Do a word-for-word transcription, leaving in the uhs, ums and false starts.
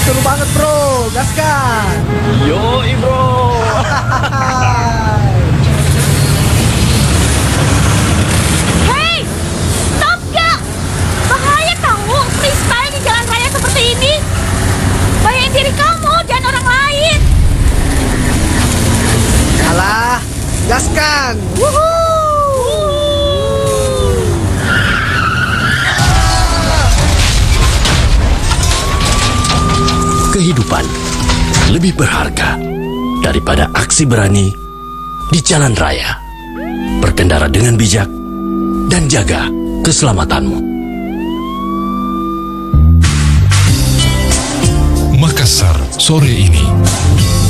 Seru banget bro, gaskan. Yoi bro. Hei, stop gak? Bahaya tahu freestyle di jalan raya seperti ini. Bahayain diri kamu dan orang lain. Alah, gaskan. Kehidupan lebih berharga daripada aksi berani di jalan raya. Berkendara dengan bijak dan jaga keselamatanmu. Makassar sore ini.